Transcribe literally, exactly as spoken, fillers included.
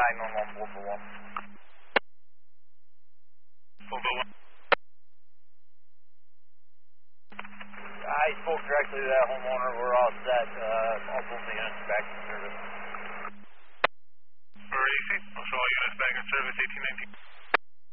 nine one one four four one. four four one. I spoke directly to that homeowner. We're all set. Uh, all both the units back in service. For A C, I'll show all units back in service eighteen nineteen.